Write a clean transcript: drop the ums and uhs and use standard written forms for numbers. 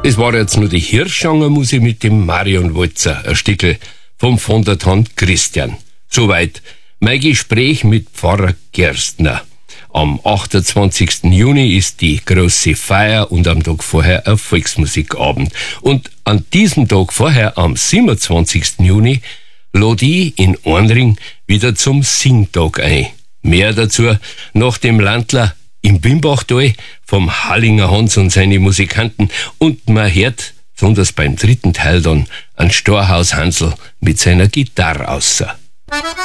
Das war jetzt nur die Hirschangermusik mit dem Marion-Walzer, ein Stickel vom von der Hand Christian. Soweit mein Gespräch mit Pfarrer Gerstner. Am 28. Juni ist die große Feier und am Tag vorher ein Volksmusikabend. Und an diesem Tag vorher, am 27. Juni, lade ich in Ornring wieder zum Singtag ein. Mehr dazu nach dem Landler im Bimbachtal vom Hallinger Hans und seine Musikanten. Und man hört, besonders beim dritten Teil dann, an Storhaus Hansl mit seiner Gitarre außer.